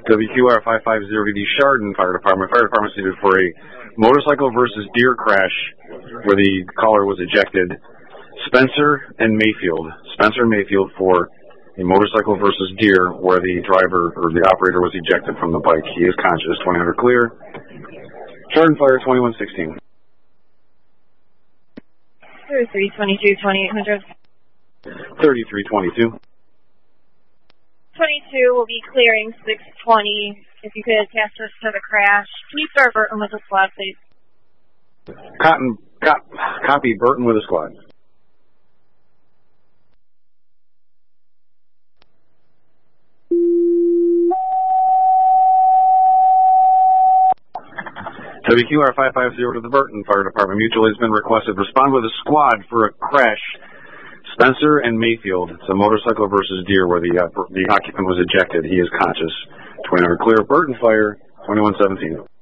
WQR 550 to the Chardon Fire Department. Fire Department needed for a motorcycle versus deer crash where the caller was ejected. Spencer and Mayfield. Spencer and Mayfield for a motorcycle versus deer where the driver or the operator was ejected from the bike. He is conscious. 2000 clear. Chardon Fire 2116. 3322, 2800. 3322. 22 will be clearing 620. If you could attach us to the crash. Can you start Burton with a squad, please? Copy Burton with a squad. WQR 550 to the Burton Fire Department. Mutual has been requested. Respond with a squad for a crash. Spencer and Mayfield. It's a motorcycle versus deer where the occupant was ejected. He is conscious. 2000 clear. Burton Fire 2117.